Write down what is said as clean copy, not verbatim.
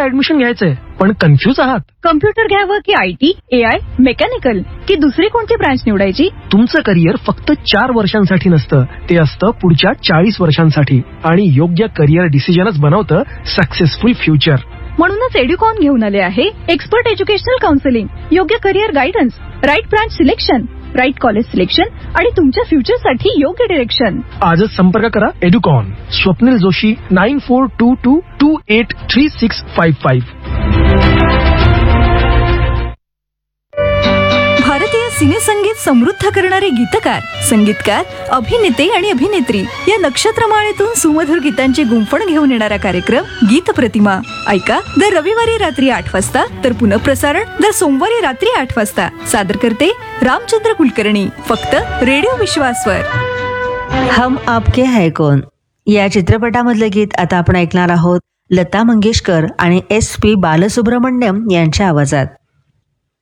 Admission घ्यायचंय पण confuse आहात? कम्प्युटर घ्यावं की IT, AI, मेकॅनिकल की दुसरी कोणती ब्रांच निवडायची? तुमचं करिअर फक्त 4 वर्षांसाठी नसतं, ते असतं पुढच्या 40 वर्षांसाठी. आणि योग्य करिअर डिसिजनच बनवतं सक्सेसफुल फ्युचर. म्हणूनच एड्युकॉन घेऊन आले आहे एक्सपर्ट एज्युकेशनल काउन्सिलिंग, योग्य career guidance, right branch selection, right college selection आणि तुमच्या फ्युचरसाठी योग्य डिरेक्शन. आजच संपर्क करा एड्युकॉन. स्वप्नील जोशी 9422283655. भारतीय सिनेसंगीत समृद्ध करणारे गीतकार, संगीतकार, अभिनेते आणि अभिनेत्री या नक्षत्रमाळेतून सुमधुर गीतांची गुंफण घेऊन येणारा कार्यक्रम गीत प्रतिमा. ऐका दर रविवारी रात्री 8 वाजता तर पुनःप्रसारण दर सोमवारी रात्री 8 वाजता. सादर करते रामचंद्र कुलकर्णी, फक्त रेडिओ विश्वासवर. हम आपके है कौन या चित्रपटामधलं गीत आता आपण ऐकणार आहोत लता मंगेशकर आणि SP बालसुब्रमण्यम यांच्या आवाजात.